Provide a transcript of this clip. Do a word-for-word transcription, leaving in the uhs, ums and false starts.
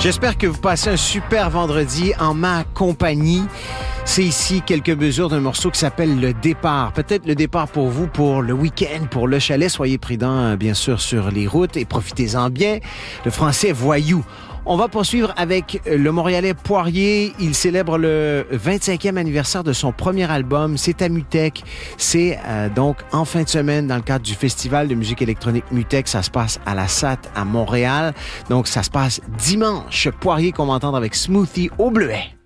J'espère que vous passez un super vendredi en ma compagnie. C'est ici quelques mesures d'un morceau qui s'appelle Le Départ. Peut-être le départ pour vous, pour le week-end, pour le chalet. Soyez prudents, bien sûr, sur les routes et profitez-en bien. Le français voyou. On va poursuivre avec le Montréalais Poirier. Il célèbre le vingt-cinquième anniversaire de son premier album. C'est à Mutech. C'est euh, donc en fin de semaine dans le cadre du Festival de musique électronique Mutech. Ça se passe à la S A T à Montréal. Donc, ça se passe dimanche. Poirier qu'on va entendre avec Smoothie au bleuet.